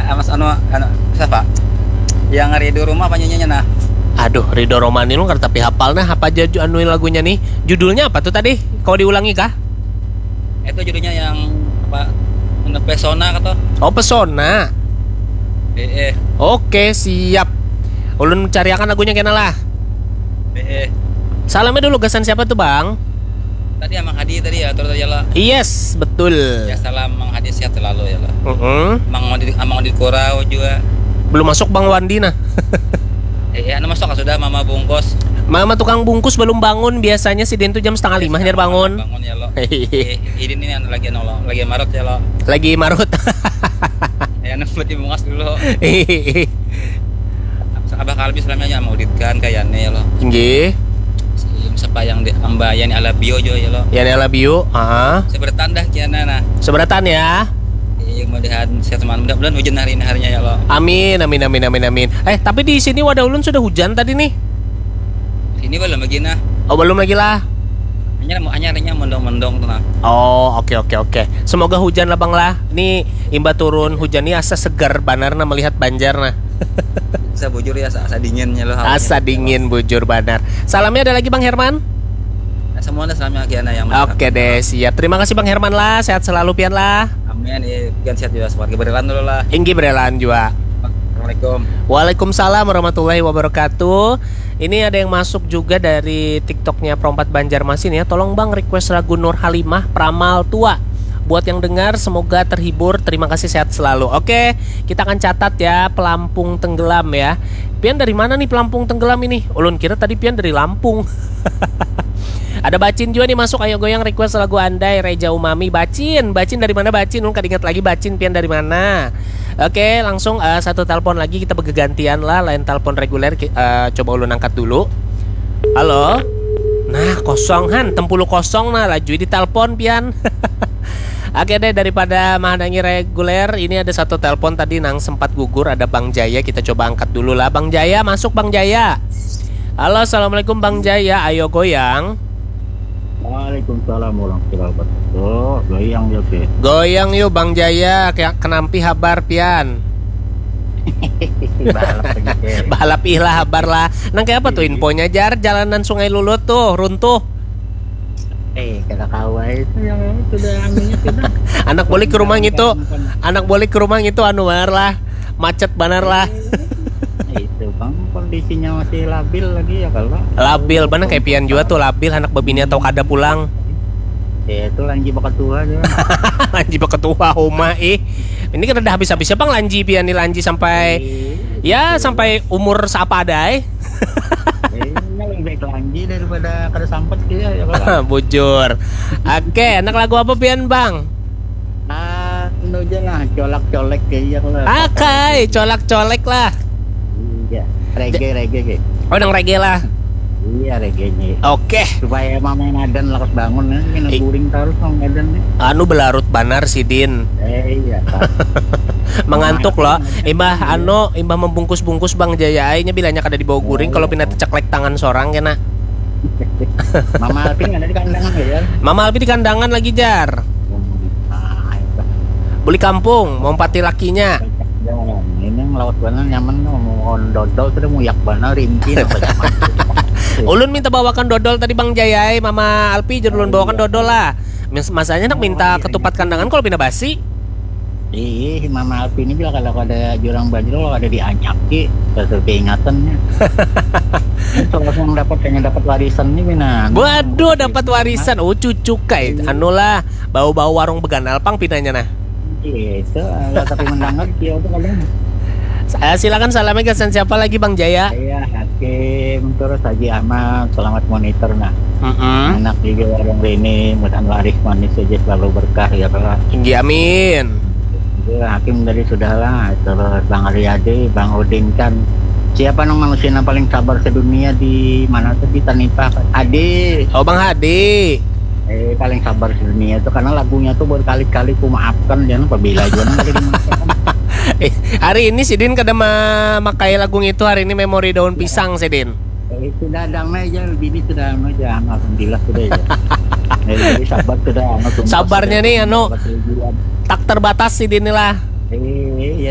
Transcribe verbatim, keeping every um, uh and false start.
Mas anu anu siapa? Yang Ridho Roma apa nyanyinya nah? Aduh, Ridho Roma ini lu kan tapi hafal nah apa aja anuin lagunya nih? Judulnya apa tuh tadi? Kau diulangi kah? Itu judulnya yang apa? Anu Pesona kata. Oh, Pesona. Eh eh Oke, siap. Ulun cariakan lagunya kena lah. eh eh. Salamnya dulu gasan siapa tuh, Bang? Tadi Mang Hadi tadi ya terus ya lah. Yes, betul. Ya salam Mang Hadi sehat selalu ya lah. Uh-uh. Mang Hadi Mang Hadi Kurau juga. Belum masuk Bang Wandi nah. Eh eh anu masuk kan sudah Mama Bungkus. Mama tukang bungkus belum bangun, biasanya si Den tuh jam setengah lima nyar bangun. Bangun ya lo. Eh ini nih anu lagi anu lo, lagi marut ya lo. Lagi marut. Ya anu berarti bungas dulu. Abah Kalbi selamanya mau ditkan kayaknya ya lo. Nggih. Siapa yang di ambayan ala bio jo ya lo. Ya Nela Bio, ah. Seberatan dah kiana nah. Seberatan ya. Iya mudah-mudahan sehat teman. Mudah-mudahan hujan hari ini harinya ya lo. Amin, amin, amin, amin, amin. Eh, tapi di sini Wadah Ulun sudah hujan tadi nih. Sini belum begini. Oh, belum lagi lah. Hanya mau hanya mendong-mendong tuh nah. Oh, oke, oke, oke. Semoga hujan lah Bang lah. Ini imba turun hujan nih asa segar banarna melihat banjar nah. Asa bujur ya asa, asa dinginnya lo. Asa dingin bujur banar. Salamnya ada lagi Bang Herman. Nah, semuanya selama kiana yang Oke deh, siap. Terima kasih Bang Herman lah. Sehat selalu pian lah. Amin. Iya, pian sehat juga seperti berelan dulu lah. Inggi berelan juga. Assalamualaikum. Waalaikumsalam warahmatullahi wabarakatuh. Ini ada yang masuk juga dari TikToknya Perompat Banjarmasin ya. Tolong Bang request lagu Nur Halimah Pramal Tua. Buat yang dengar semoga terhibur. Terima kasih, sehat selalu. Oke, kita akan catat ya Pelampung Tenggelam ya. Pian dari mana nih Pelampung Tenggelam ini? Ulun kira tadi Pian dari Lampung. Ada Bacin juga nih masuk. Ayo goyang request lagu Andai Reja Umami. Bacin, Bacin dari mana Bacin? Ulun kan ingat lagi Bacin Pian dari mana. Oke, langsung uh, satu telepon lagi, kita bergantian lah. Lain telepon reguler, uh, coba ulun angkat dulu. Halo. Nah, kosong Han, tempulu kosong nah, laju di telepon Pian. Oke deh, daripada menghadangi reguler, ini ada satu telepon tadi nang sempat gugur, ada Bang Jaya, kita coba angkat dulu lah. Bang Jaya, masuk Bang Jaya. Halo, assalamualaikum Bang Jaya, ayo goyang. Waalaikumsalam warahmatullahi wabarakatuh. Goyang yuk ke. Goyang yuk Bang Jaya, kayak kenampi habar Pian. Balap aja ke. Balap ihlah habar lah. Nang kayak apa tuh infonya Jar? Jalanan Sungai Lulut tuh runtuh. Eh, kata kawai itu yang sudah aminnya sudah. Anak boleh ke rumah gitu. Anak boleh ke rumah gitu anu banar lah. Macet banar lah. Itu Bang, kondisinya masih labil lagi ya kalau. Labil bener kayak Pian juga tuh labil, anak babini atau kada pulang. Ya itu lanji bakat tua aja. Lanji ketua Homa eh. Ini kan udah habis-habisnya Bang lanji Pian nih lanji sampai ya sampai umur seapa ada eh. Eh, lebih baik lanji daripada kada sampet dia ya kalau. Bujur. Oke, enak lagu apa Pian Bang? Ah, anu aja lah, colak-colek kayak kalau. Akai, colak-colek lah. Iya, reggae reggae ke. Oh, nang reggae lah. Iya reggae-nya. Oke. Supaya mama Nadan lakas bangun nih, kena Eh. guring terus sama Nadan nih. Anu belarut banar si Din. Eh iya kan. Mengantuk loh. Imbah anu, imbah membungkus-bungkus Bang Jaya nya bilanya kada dibawa guring kalau pindah ceklek tangan sorang kena. Mama Alvin ada di kandangan ya. Mama Albi di kandangan lagi Jar. Ah, itu. Beli kampung, mau empati lakinya. Jangan. Ini yang laut benar nyaman mau dodol sudah muyak benar rinci apa zaman. Ulun minta bawakan dodol tadi Bang Jaya, Mama Alpi jadi ulun bawakan dodol lah. Mas- Masanya nak minta ketupat kandangan kalau pindah basi. Ih, Mama Alvin ini bilang kalau ada jurang banjir kalau ada dianyap ki, terus peingatannya. Itu langsung dapat kayaknya dapat warisan nih Bina. Waduh, dapat warisan. Oh, cucu kai. Anu lah, bau-bau warung beganal pang pinanya nah. Itu, tapi mendangar dia itu kadang. Saya silakan salamnya ke siapa lagi Bang Jaya? Saya Hakim terus Haji Ahmad, selamat monitor nah. Mm-mm. Anak juga warung ini mudah laris manis saja selalu berkah ya Allah. Tinggi amin. Itu Hakim dari sudah lah, terus Bang Riyadi, Bang Udin kan. Siapa nong manusia yang paling sabar sedunia di mana tuh di Tanipah? Adi. Oh Bang Hadi. Eh paling sabar sedunia itu karena lagunya tuh berkali-kali ku maafkan jangan apabila jangan lagi dimaafkan. Eh, hari ini si Din kada memakai lagu itu, hari ini memori daun pisang si Din. Eh, sudah damai aja, bini sudah damai aja, alhamdulillah sudah ya. Eh, jadi sabar sudah. Sabarnya nih anu tak terbatas si Din lah. Eh, ya